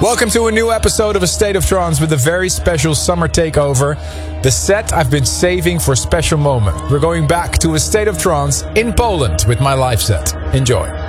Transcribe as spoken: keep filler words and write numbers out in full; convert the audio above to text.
Welcome to a new episode of A State of Trance with a very special summer takeover. The set I've been saving for a special moment. We're going back to A State of Trance in Poland with my live set. Enjoy.